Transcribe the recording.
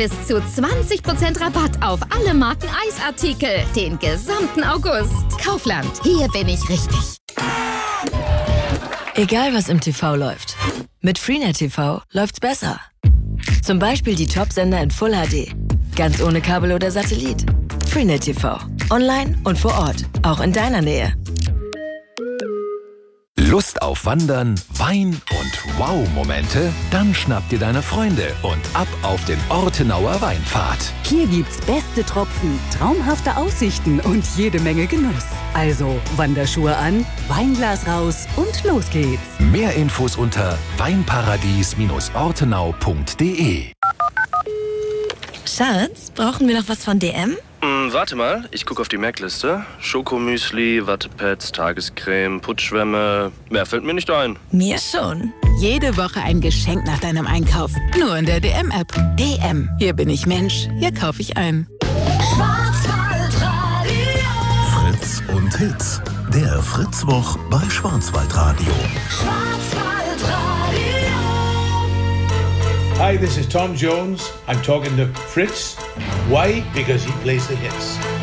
bis zu 20% Rabatt auf alle Marken Eisartikel. Den gesamten August. Kaufland, hier bin ich richtig. Egal, was im TV läuft. Mit Freenet TV läuft's besser. Zum Beispiel die Top-Sender in Full HD. Ganz ohne Kabel oder Satellit. Freenet TV. Online und vor Ort. Auch in deiner Nähe. Lust auf Wandern, Wein und Wow-Momente? Dann schnapp dir deine Freunde und ab auf den Ortenauer Weinpfad. Hier gibt's beste Tropfen, traumhafte Aussichten und jede Menge Genuss. Also Wanderschuhe an, Weinglas raus und los geht's. Mehr Infos unter weinparadies-ortenau.de. Schatz, brauchen wir noch was von DM? Warte mal, ich gucke auf die Merkliste. Schokomüsli, Wattepads, Tagescreme, Putzschwämme. Mehr fällt mir nicht ein. Mir schon. Jede Woche ein Geschenk nach deinem Einkauf. Nur in der DM-App. DM. Hier bin ich Mensch. Hier kaufe ich ein. Fritz und Hits. Der Fritzwoch bei Schwarzwaldradio. Hi, this is Tom Jones. I'm talking to Fritz. Why? Because he plays the hits.